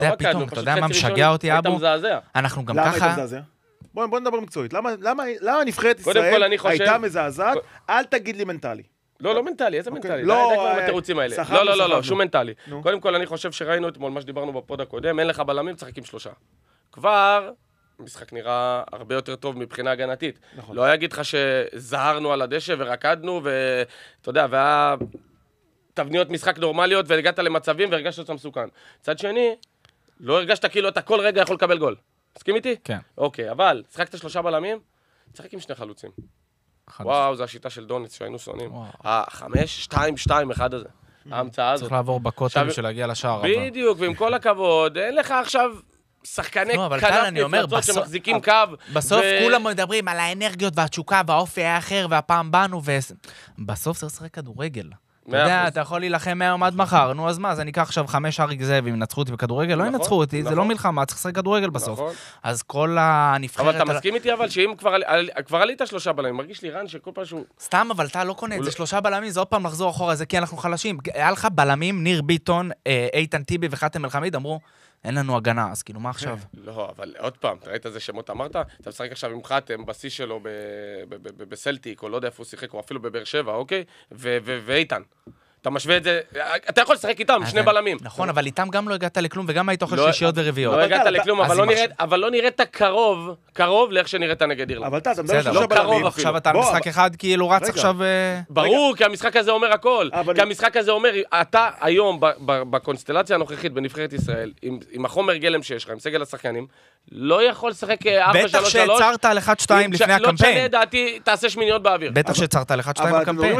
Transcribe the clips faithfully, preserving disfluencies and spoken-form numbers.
אתה יודע, פתאום, אתה יודע מה משגע אותי, אבו? אנחנו גם ככה... למה היית מזעזע? בוא נדבר מקצועית. למה נבחרת ישראל הייתה מזעזעת? אל תגיד לי מנטלי. לא, לא מנטלי, איזה מנטלי? לא, די כבר בתירוצים האלה. לא, לא, לא, לא, שום מנטלי. קודם כל, אני חושב שראינו אתמול מה שדיברנו בפוד הקודם, אין לך בלמים, תשחק עם שלושה. כבר, המשחק נראה הרבה יותר טוב מבחינה הגנתית. לא אגיד לך שזהרנו על הדשא ורקדנו, ואתה יודע, והיה תבניות משחק נורמליות, והגעת למצבים והרגשת אותם מסוכן. צד שני, לא הרגשת כאילו אתה כל רגע יכול לקבל גול. מסכים איתי? כן. אוקיי, אבל שחקת שלושה בלמים, תשחק עם שני חלוצים. וואו, זו השיטה של דוניץ שהיינו שונאים. החמש, שתיים, שתיים, אחד הזה. ההמצאה הזאת. צריך לעבור בקוטל בשביל להגיע לשער. בדיוק, ועם כל הכבוד, אין לך עכשיו שחקני כנף נפלצות שמחזיקים קו. בסוף כולם מדברים על האנרגיות והתשוקה והאופי האחר והפעם באנו, ובסוף זה שחק כדורגל. אתה יודע, אתה יכול להילחם מהיום עד מחר, נו אז מה, אז אני אקח עכשיו חמש אריק זאב אם ינצחו אותי בכדורגל, לא ינצחו אותי, זה לא מלחמה, צריך לשחק כדורגל בסוף. אז כל הנבחרת... אבל אתה מסכים איתי אבל שאם כבר עלית שלושה בלמים, מרגיש לי רן שכל פעם שהוא... סתם, אבל אתה לא קונה את זה, שלושה בלמים, זה עוד פעם לחזור אחורה, זה כי אנחנו חלשים. היה לך בלמים, ניר ביטון, איתן טיבי וחתם אל-חמיד, אמרו, אין לנו הגנה, אז כאילו מה עכשיו? לא, אבל עוד פעם, אתה ראית איזה שמות אמרת? אתה משחק עכשיו עם חתם, בשיא שלו בסלטיק, או לא יודע איפה הוא שיחק, או אפילו בבאר שבע, אוקיי? ואיתן. אתה משווה את זה, אתה יכול לשחק איתם, שני בלמים. נכון, אבל איתם גם לא הגעת לכלום, וגם היית אוכל שישיות ורביעות. לא הגעת לכלום, אבל לא נראית קרוב, קרוב לאיך שנראית נגד אירלנד. אבל אתה, אתה מדבר שלושה בלמים. עכשיו אתה משחק אחד, כאילו רץ עכשיו... ברור, כי המשחק הזה אומר הכל. כי המשחק הזה אומר, אתה היום, בקונסטלציה הנוכחית בנבחרת ישראל, עם החומר גלם שיש לך, עם סגל השחקנים, לא יכול לשחק ארבע שלוש שלוש. בטח שהצרת על אחד שתיים לפני הקמפיין. לא תשנה דעתי, תעשה שמיניות באוויר. בטח שהצרת על אחד שתיים בקמפיין.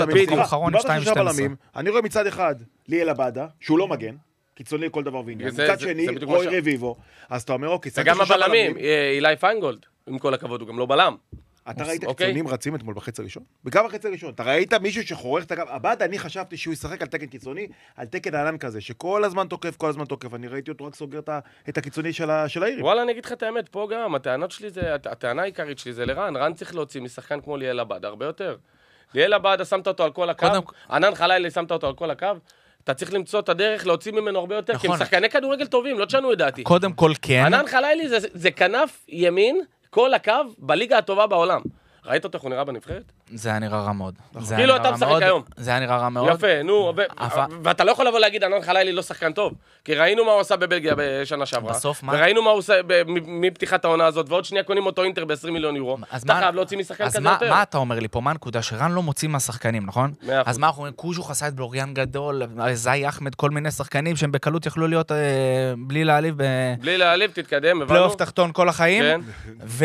אני רואה מצד אחד ליאל עבדה, שהוא לא מגן, קיצוני לכל דבר ועניין. מצד שני, רוי רביבו. אז אתה אומר, אוקיי, וגם הבלמים, אילי פיינגולד, עם כל הכבוד, הוא גם לא בלם. אתה ראית קיצונים רצים אתמול בחצי הראשון? בקו החצי הראשון. אתה ראית מישהו שחורך את הקו? עבדה, אני חשבתי שהוא ישחק על תקן קיצוני, על תקן הענן כזה, שכל הזמן תוקף, כל הזמן תוקף. אני ראיתי אותו רק סוגר את הקיצוני של העירים. וואלה, אני אגיד לך את האמת, פה גם, הטענות שלי זה, הטענה העיקרית שלי זה לרן. רן צריך להוציא משחקן כמו ליאל עבדה, הרבה יותר. ליאל עבדה, שמת אותו על כל הקו, ענן חלילי שמת אותו על כל הקו, אתה צריך למצוא את הדרך להוציא ממנו הרבה יותר, כי הם שחקני כדורגל טובים, לא תשנו את דעתי. קודם כל כן. ענן חלילי זה כנף ימין, כל הקו, בליגה הטובה בעולם. ראית אותו איך הוא נראה בנבחרת? זה היה נראה רע מאוד. כאילו אתה משחק היום. זה היה נראה רע מאוד. יפה, נו, ואתה לא יכול לבוא להגיד, ענן חלילי לא שחקן טוב, כי ראינו מה הוא עושה בבלגיה בשנה שעברה, וראינו מה הוא עושה מפתיחת העונה הזאת, ועוד שנייה קונים אותו אינטר ב-עשרים מיליון יורו. אתה חייב להוציא משחקן כזה יותר. אז מה אתה אומר לי פה? מה הנקודה? שרן לא מוציא מהשחקנים, נכון? אז מה אנחנו אומרים? קוז'ו חסה את בלוריאן גדול, זאי אחמד, כל מיני שחקנים שהם בקלות יכלו להיות בלי להעליב. בלי להעליב, תתקדם, פלייאוף תחתון כל החיים. ו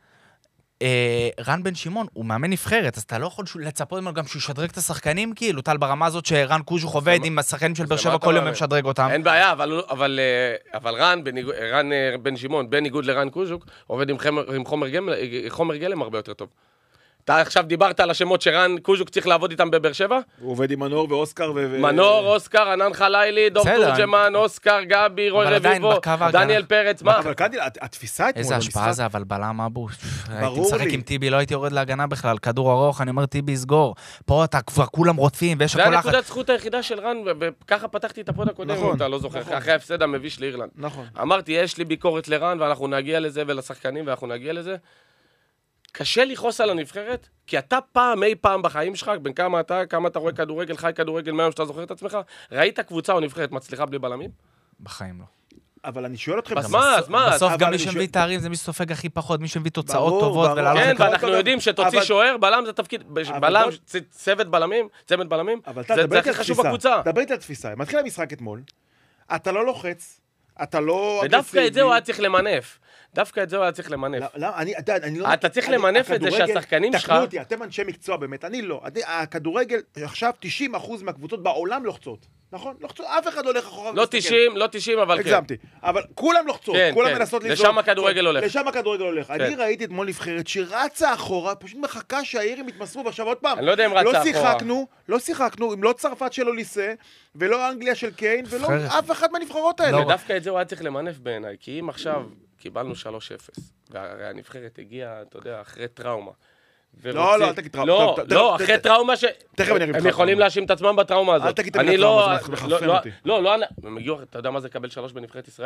רן בן שמעון, הוא מאמן נבחרת, אז אתה לא יכול לצפות ממנו גם שהוא ישדרג את השחקנים, כאילו, טל ברמה הזאת שרן קוז'ו חובד עם השחקנים של באר שבע כל יום משדרג אותם. אין בעיה, אבל רן בן שמעון, בניגוד לרן קוז'וק, עובד עם חומר גלם הרבה יותר טוב. אתה עכשיו דיברת על השמות שרן קוז'וק צריך לעבוד איתם בבאר שבע? הוא עובד עם מנור ואוסקר ו... מנור, אוסקר, ענן חלילי, דור תורג'מן, אוסקר, גבי, רוי רביבו, דניאל פרץ, מה? אבל קנדיל, התפיסה אתמול... איזה השפעה זה, אבל בלם אבו. הייתי משחק עם טיבי, לא הייתי יורד להגנה בכלל, כדור ארוך, אני אומר טיבי יסגור. פה אתה כבר כולם רודפים, ויש הכל... זה הנקודת זכות היחידה של רן, וככה פתחתי את הפוד הקודם, אם אתה לא זוכר, אחרי ההפסד המביש לאירלנד. אמרתי, יש לי ביקורת לרן, ואנחנו נגיע לזה ולשחקנים, ואנחנו נגיע לזה. קשה לכעוס על הנבחרת, כי אתה פעם, אי פעם בחיים שלך, בין כמה אתה, כמה אתה רואה כדורגל, חי כדורגל, מהיום שאתה זוכר את עצמך, ראית קבוצה או נבחרת מצליחה בלי בלמים? בחיים לא. אבל אני שואל אתכם... אז מה, אז מה? בסוף גם מי שמביא תארים זה מי שסופג הכי פחות, מי שמביא תוצאות טובות ולעלות... כן, ואנחנו יודעים שתוציא שוער, בלם זה תפקיד, בלם, צוות בלמים, צוות בלמים, זה הכי חשוב בקבוצה. דבר איתי על תפיסה, מתחיל המשחק אתמול, אתה לא לוחץ, אתה לא... ודווקא את זה הוא היה צריך למנף. דווקא את זה הוא היה צריך למנף. אתה צריך למנף את זה שהשחקנים שלך... תקנו אותי, אתם אנשי מקצוע באמת, אני לא. הכדורגל, עכשיו תשעים אחוז מהקבוצות בעולם לוחצות. נכון? לוחצות, אף אחד הולך אחורה. לא תשעים, לא תשעים, אבל כן. הגזמתי. אבל כולם לוחצות, כולם מנסות לזור. לשם הכדורגל הולך. לשם הכדורגל הולך. אני ראיתי אתמול נבחרת שרצה אחורה, פשוט מחכה שהעירים יתמסרו, ועכשיו עוד פעם. אני לא יודע אם רצה אחורה. לא שיחקנו, אם לא צרפת שלו ליסה, ולא אנגליה של קיין, ולא אף אחד מהנבחרות האלה. ודווקא את זה הוא היה צריך למנף בעיניי, כי אם עכשיו קיבלנו שלוש אפס, והנבחרת הגיעה, אתה יודע, אחרי טראומה. לא, לא, אל תגיד טראומה. לא, לא, אחרי טראומה ש... תכף אני אגיד לך. הם יכולים להשאים את עצמם בטראומה הזאת. אל תגיד את הטראומה, זה מחפן אותי. לא, לא, הם הגיעו, אתה יודע מה זה קבל שלוש בנבחרת ישראל?